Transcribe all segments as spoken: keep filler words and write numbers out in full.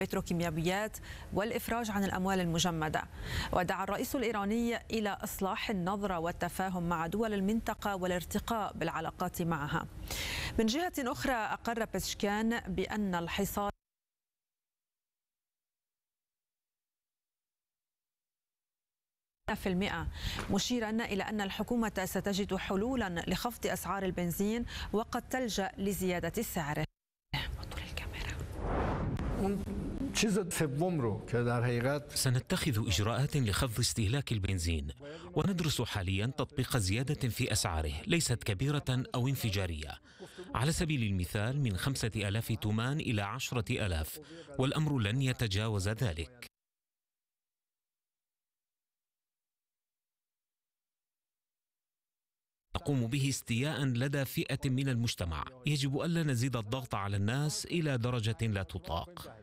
البتروكيماويات والإفراج عن الأموال المجمدة. ودعا الرئيس الإيراني إلى إصلاح النظرة والتفاهم مع دول المنطقة والارتقاء بالعلاقات معها. من جهة أخرى أقر بزشكيان بأن الحصار في المئة، مشيرا إلى أن الحكومة ستجد حلولا لخفض أسعار البنزين وقد تلجأ لزيادة سعره. سنتخذ إجراءات لخفض استهلاك البنزين، وندرس حاليا تطبيق زيادة في أسعاره ليست كبيرة أو انفجارية، على سبيل المثال من خمسة آلاف تومان إلى عشرة آلاف، والأمر لن يتجاوز ذلك. نقوم به استياء لدى فئة من المجتمع، يجب ألا نزيد الضغط على الناس إلى درجة لا تطاق.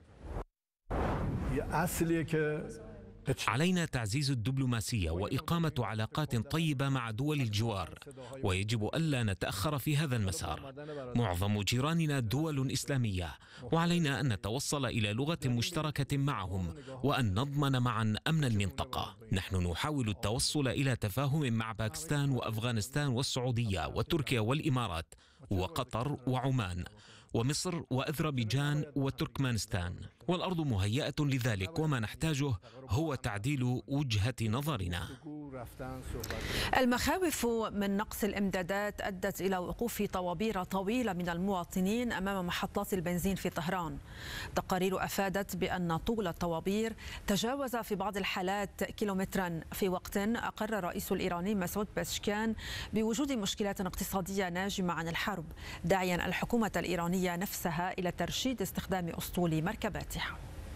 علينا تعزيز الدبلوماسية وإقامة علاقات طيبة مع دول الجوار، ويجب ألا نتأخر في هذا المسار. معظم جيراننا دول إسلامية، وعلينا أن نتوصل إلى لغة مشتركة معهم وأن نضمن معا أمن المنطقة. نحن نحاول التوصل إلى تفاهم مع باكستان وأفغانستان والسعودية وتركيا والإمارات وقطر وعمان ومصر وأذربيجان وتركمانستان، والأرض مهيئة لذلك، وما نحتاجه هو تعديل وجهة نظرنا. المخاوف من نقص الإمدادات أدت إلى وقوف طوابير طويلة من المواطنين أمام محطات البنزين في طهران. تقارير أفادت بأن طول الطوابير تجاوز في بعض الحالات كيلومترا، في وقت أقر الرئيس الإيراني مسعود بزشكيان بوجود مشكلات اقتصادية ناجمة عن الحرب، داعيا الحكومة الإيرانية نفسها إلى ترشيد استخدام أسطول مركباتها.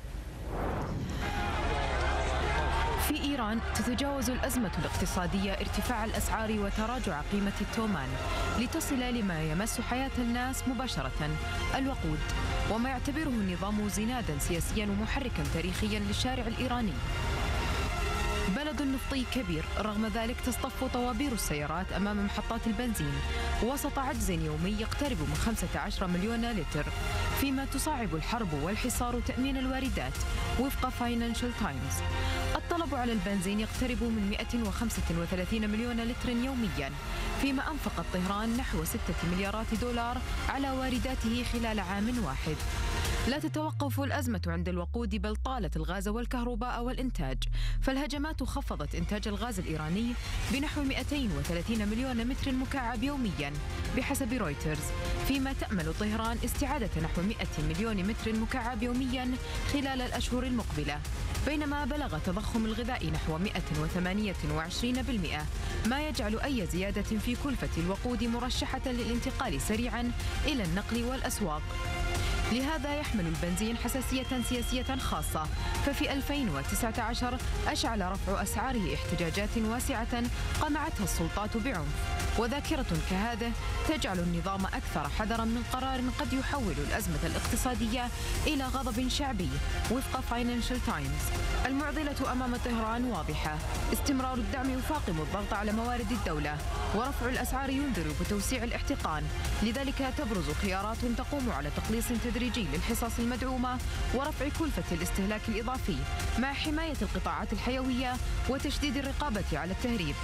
في إيران تتجاوز الأزمة الاقتصادية ارتفاع الأسعار وتراجع قيمة التومان لتصل لما يمس حياة الناس مباشرة، الوقود، وما يعتبره النظام زنادا سياسيا ومحركا تاريخيا للشارع الإيراني. بلد نفطي كبير، رغم ذلك تصطف طوابير السيارات أمام محطات البنزين وسط عجز يومي يقترب من خمسة عشر مليون لتر، فيما تصعب الحرب والحصار تأمين الواردات وفق فاينانشال تايمز. الطلب على البنزين يقترب من مئة وخمسة وثلاثين مليون لتر يوميا، فيما أنفقت طهران نحو ستة مليارات دولار على وارداته خلال عام واحد. لا تتوقف الأزمة عند الوقود، بل طالت الغاز والكهرباء والإنتاج، فالهجمات خفضت إنتاج الغاز الإيراني بنحو مئتين وثلاثين مليون متر مكعب يوميا بحسب رويترز، فيما تأمل طهران استعادة نحو مئة مليون متر مكعب يوميا خلال الأشهر المقبلة. بينما بلغ تضخم الغذاء نحو مئة وثمانية وعشرين بالمئة، ما يجعل أي زيادة في كلفة الوقود مرشحة للانتقال سريعا إلى النقل والأسواق. لهذا يحمل البنزين حساسية سياسية خاصة، ففي ألفين وتسعة عشر أشعل رفع أسعاره احتجاجات واسعة قمعتها السلطات بعنف، وذاكرة كهذه تجعل النظام أكثر حذرا من قرار قد يحول الأزمة الاقتصادية إلى غضب شعبي وفق فاينانشال تايمز. المعضلة أمام طهران واضحة، استمرار الدعم يفاقم الضغط على موارد الدولة، ورفع الأسعار ينذر بتوسيع الاحتقان، لذلك تبرز خيارات تقوم على تقليص تدريجي للحصص المدعومة ورفع كلفة الاستهلاك الإضافي، مع حماية القطاعات الحيوية وتشديد الرقابة على التهريب.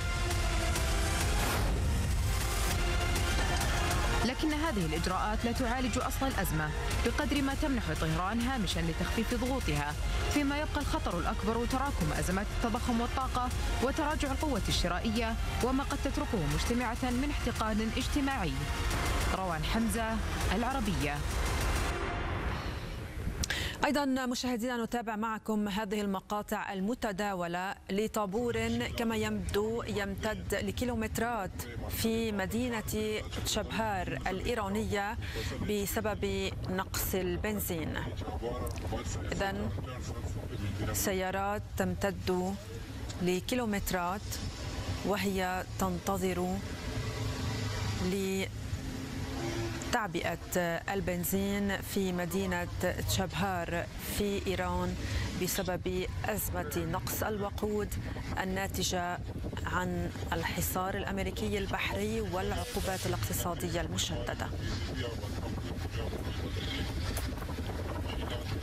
لكن هذه الإجراءات لا تعالج أصل الأزمة بقدر ما تمنح طهران هامشا لتخفيف ضغوطها، فيما يبقى الخطر الأكبر تراكم أزمات التضخم والطاقة وتراجع القوة الشرائية، وما قد تتركه مجتمعة من احتقان اجتماعي. روان حمزة، العربية. أيضا مشاهدينا نتابع معكم هذه المقاطع المتداولة لطابور كما يبدو يمتد لكيلومترات في مدينة تشابهار الإيرانية بسبب نقص البنزين. إذن سيارات تمتد لكيلومترات وهي تنتظر ل تعبئة البنزين في مدينة تشابهار في إيران بسبب أزمة نقص الوقود الناتجة عن الحصار الأمريكي البحري والعقوبات الاقتصادية المشددة.